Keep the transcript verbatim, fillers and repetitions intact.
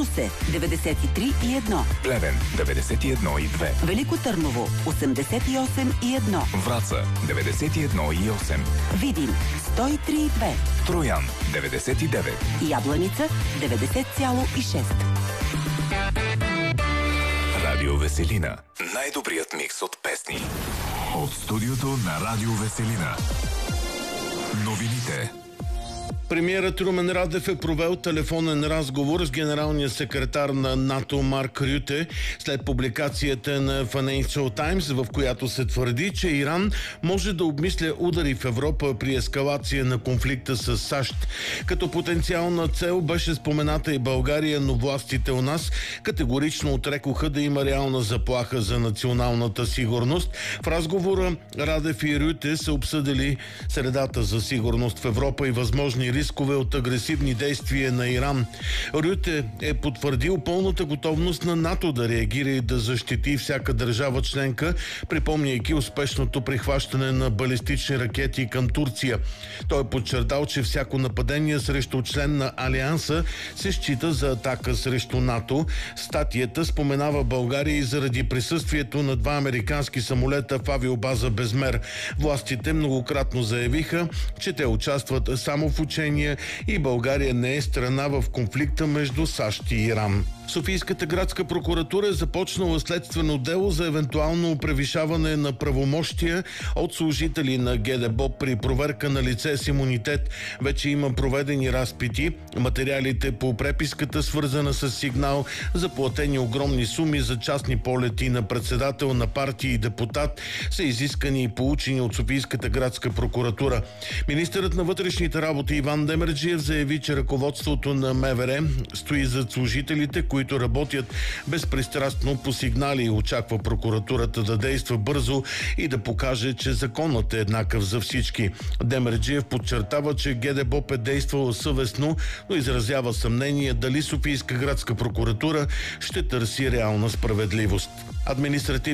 Русе деветдесет и три и едно, Плевен деветдесет и едно и две, Велико Търново осемдесет и осем и едно, Враца деветдесет и едно и осем, Видин сто и три и две, Троян деветдесет и девет, Ябланица деветдесет цяло и шест. Радио Веселина. Най-добрият микс от песни. От студиото на Радио Веселина. Новините. Премиерът Румен Радев е провел телефонен разговор с генералния секретар на НАТО Марк Рюте след публикацията на Financial Times, в която се твърди, че Иран може да обмисля удари в Европа при ескалация на конфликта с САЩ. Като потенциална цел беше спомената и България, но властите у нас категорично отрекоха да има реална заплаха за националната сигурност. В разговора Радев и Рюте са обсъдили средата за сигурност в Европа и възможни рискове от агресивни действия на Иран. Рюте е потвърдил пълната готовност на НАТО да реагира и да защити всяка държава членка, припомняйки успешното прихващане на балистични ракети към Турция. Той е подчертал, че всяко нападение срещу член на Алианса се счита за атака срещу НАТО. Статията споменава България и заради присъствието на два американски самолета в авиобаза Безмер. Властите многократно заявиха, че те участват само в учения и България не е страна в конфликта между САЩ и Иран. Софийската градска прокуратура е започнала следствено дело за евентуално превишаване на правомощия от служители на ГДБОП при проверка на лице с имунитет. Вече има проведени разпити. Материалите по преписката, свързана с сигнал за платени огромни суми за частни полети на председател на партия и депутат, са изискани и получени от Софийската градска прокуратура. Министърът на вътрешните работи Иван Демерджиев заяви, че ръководството на МВР стои зад служителите, които работят безпристрастно по сигнали, и очаква прокуратурата да действа бързо и да покаже, че законът е еднакъв за всички. Демерджиев подчертава, че ГДБОП е действала съвестно, но изразява съмнение дали Софийска градска прокуратура ще търси реална справедливост. Административни